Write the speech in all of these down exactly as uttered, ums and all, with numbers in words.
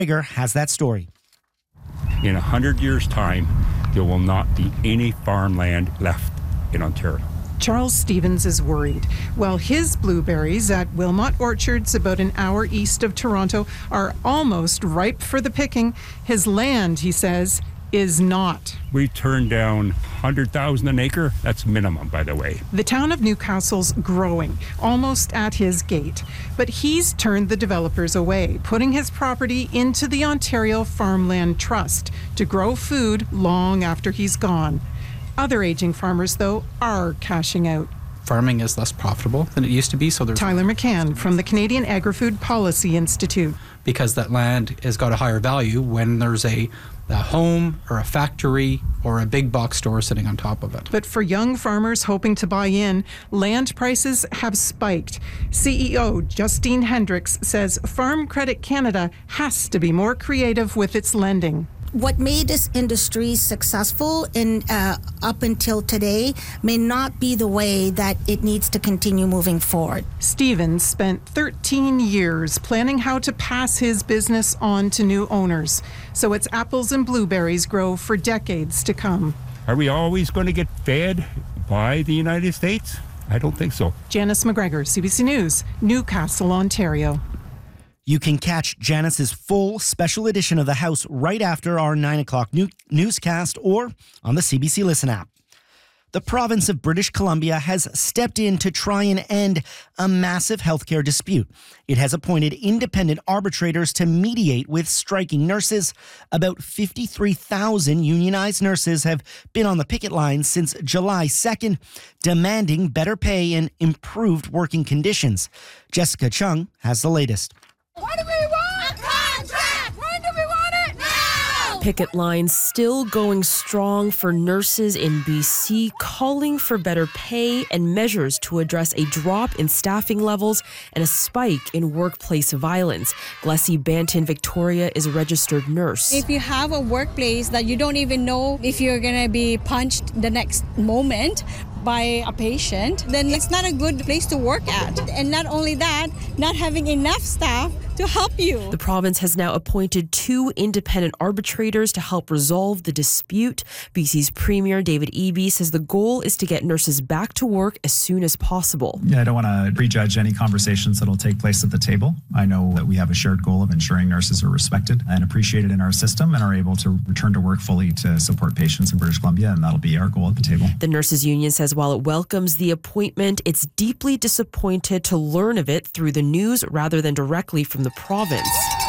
McGregor has that story. In a hundred years' time, there will not be any farmland left in Ontario. Charles Stevens is worried. While his blueberries at Wilmot Orchards, about an hour east of Toronto, are almost ripe for the picking, his land, he says, is not. We turned down one hundred thousand an acre. That's minimum, by the way. The town of Newcastle's growing, almost at his gate. But he's turned the developers away, putting his property into the Ontario Farmland Trust to grow food long after he's gone. Other aging farmers, though, are cashing out. Farming is less profitable than it used to be, so there's... Tyler McCann from the Canadian Agri-Food Policy Institute. Because that land has got a higher value when there's a, a home or a factory or a big box store sitting on top of it. But for young farmers hoping to buy in, land prices have spiked. C E O Justine Hendricks says Farm Credit Canada has to be more creative with its lending. What made this industry successful in uh, up until today may not be the way that it needs to continue moving forward. Stevens spent thirteen years planning how to pass his business on to new owners, so its apples and blueberries grow for decades to come. Are we always going to get fed by the United States? I don't think so. Janice McGregor, C B C News, Newcastle, Ontario. You can catch Janice's full special edition of The House right after our nine o'clock new- newscast or on the C B C Listen app. The province of British Columbia has stepped in to try and end a massive healthcare dispute. It has appointed independent arbitrators to mediate with striking nurses. About fifty-three thousand unionized nurses have been on the picket line since July second, demanding better pay and improved working conditions. Jessica Chung has the latest. What do we want? A contract! When do we want it? Now! Picket lines still going strong for nurses in B C, calling for better pay and measures to address a drop in staffing levels and a spike in workplace violence. Glessie Banton Victoria is a registered nurse. If you have a workplace that you don't even know if you're going to be punched the next moment by a patient, then it's not a good place to work at. And not only that, not having enough staff to help you. The province has now appointed two independent arbitrators to help resolve the dispute. B C's Premier David Eby says the goal is to get nurses back to work as soon as possible. Yeah, I don't want to prejudge any conversations that will take place at the table. I know that we have a shared goal of ensuring nurses are respected and appreciated in our system and are able to return to work fully to support patients in British Columbia, and that'll be our goal at the table. The nurses union says while it welcomes the appointment, it's deeply disappointed to learn of it through the news rather than directly from the province.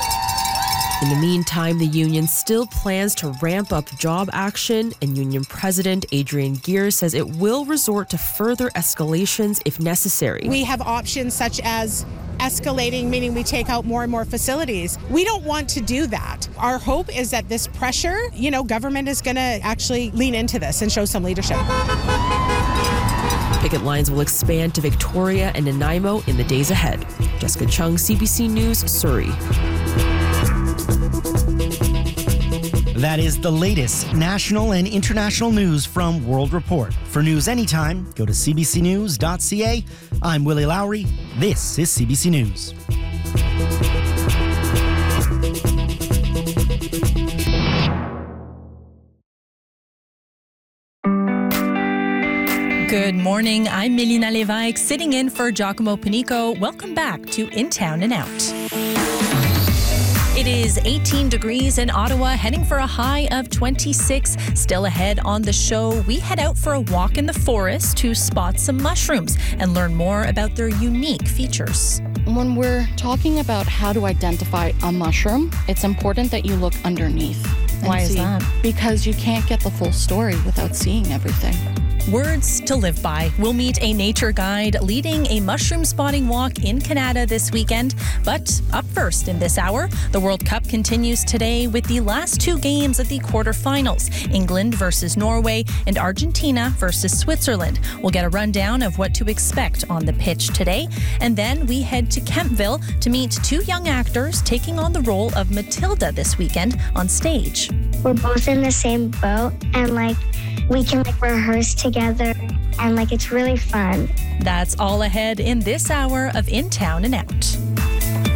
In the meantime, the union still plans to ramp up job action, and union president Adrian Gears says it will resort to further escalations if necessary. We have options such as escalating, meaning we take out more and more facilities. We don't want to do that. Our hope is that this pressure, you know, government is going to actually lean into this and show some leadership. Picket lines will expand to Victoria and Nanaimo in the days ahead. Jessica Chung, C B C News, Surrey. That is the latest national and international news from World Report. For news anytime, go to c b c news dot c a. I'm Willie Lowry. This is C B C News. Good morning. I'm Melina Levesque, sitting in for Giacomo Panico. Welcome back to In Town and Out. It is eighteen degrees in Ottawa, heading for a high of twenty-six. Still ahead on the show, we head out for a walk in the forest to spot some mushrooms and learn more about their unique features. When we're talking about how to identify a mushroom, it's important that you look underneath. Why is that? Because you can't get the full story without seeing everything. Words to live by. We'll meet a nature guide leading a mushroom spotting walk in Canada this weekend. But up first in this hour, the World Cup continues today with the last two games of the quarterfinals, England versus Norway and Argentina versus Switzerland. We'll get a rundown of what to expect on the pitch today. And then we head to Kemptville to meet two young actors taking on the role of Matilda this weekend on stage. We're both in the same boat, and like we can like rehearse together, and like it's really fun. That's all ahead in this hour of In Town and Out.